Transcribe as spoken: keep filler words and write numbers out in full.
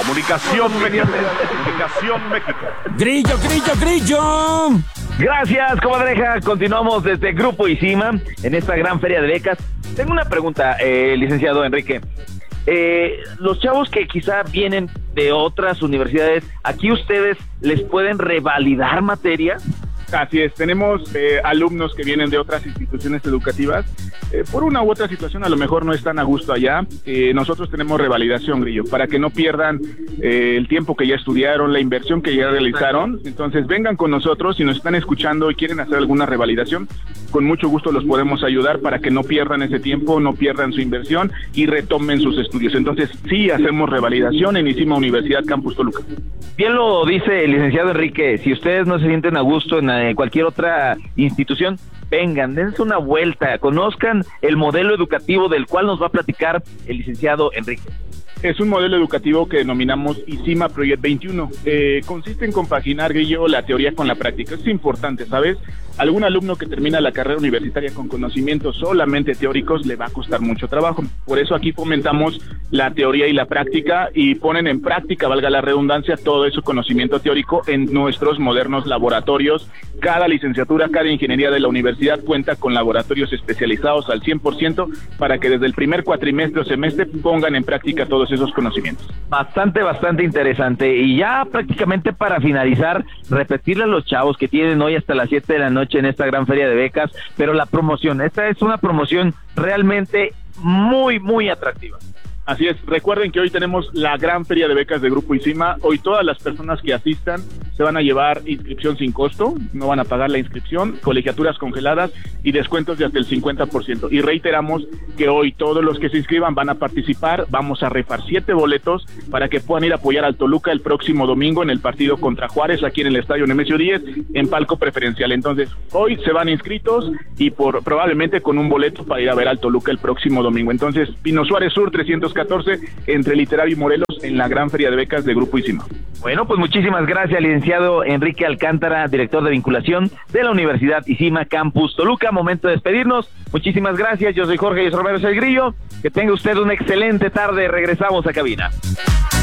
Comunicación México. Comunicación México. Grillo, grillo, grillo. Gracias, comadreja. Continuamos desde Grupo ICIMA en esta gran feria de becas. Tengo una pregunta, eh, licenciado Enrique. Eh, los chavos que quizá vienen de otras universidades, ¿aquí ustedes les pueden revalidar materia? Así es, tenemos eh, alumnos que vienen de otras instituciones educativas, eh, por una u otra situación a lo mejor no están a gusto allá, eh, nosotros tenemos revalidación, Grillo, para que no pierdan eh, el tiempo que ya estudiaron, la inversión que ya realizaron. Entonces vengan con nosotros, si nos están escuchando y quieren hacer alguna revalidación, con mucho gusto los podemos ayudar para que no pierdan ese tiempo, no pierdan su inversión y retomen sus estudios. Entonces sí hacemos revalidación en ICIMA Universidad Campus Toluca. Bien lo dice el licenciado Enrique, si ustedes no se sienten a gusto en eh, cualquier otra institución, vengan, dense una vuelta, conozcan el modelo educativo del cual nos va a platicar el licenciado Enrique. Es un modelo educativo que denominamos ICIMA Project veintiuno. Eh, consiste en compaginar, Grillo, la teoría con la práctica. Es importante, ¿sabes? Algún alumno que termina la carrera universitaria con conocimientos solamente teóricos le va a costar mucho trabajo. Por eso aquí fomentamos la teoría y la práctica y ponen en práctica, valga la redundancia, todo ese conocimiento teórico en nuestros modernos laboratorios. Cada licenciatura, cada ingeniería de la universidad cuenta con laboratorios especializados al cien por ciento para que desde el primer cuatrimestre o semestre pongan en práctica todos esos conocimientos. Bastante, bastante interesante. Y ya prácticamente para finalizar, repetirle a los chavos que tienen hoy hasta las siete de la noche en esta gran feria de becas, pero la promoción, esta es una promoción realmente muy, muy atractiva. Así es, recuerden que hoy tenemos la gran feria de becas de Grupo ICIMA. Hoy todas las personas que asistan se van a llevar inscripción sin costo, no van a pagar la inscripción, colegiaturas congeladas y descuentos de hasta el cincuenta por ciento. Y reiteramos que hoy todos los que se inscriban van a participar, vamos a rifar siete boletos para que puedan ir a apoyar al Toluca el próximo domingo en el partido contra Juárez, aquí en el Estadio Nemesio Díez, en palco preferencial. Entonces, hoy se van inscritos y por probablemente con un boleto para ir a ver al Toluca el próximo domingo. Entonces, Pino Suárez Sur trescientos catorce, entre Literario y Morelos, en la gran feria de becas de Grupo ICIMA. Bueno, pues muchísimas gracias, licenciado Enrique Alcántara, director de vinculación de la Universidad ICIMA Campus Toluca. Momento de despedirnos. Muchísimas gracias. Yo soy Jorge y Romero El Grillo. Que tenga usted una excelente tarde. Regresamos a cabina.